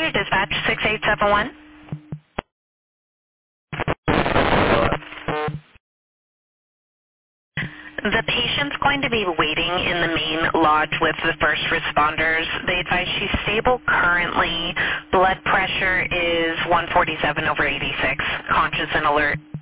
Dispatch 6871. The patient's going to be waiting in the main lodge with the first responders. They advise she's stable currently. Blood pressure is 147/86, conscious and alert.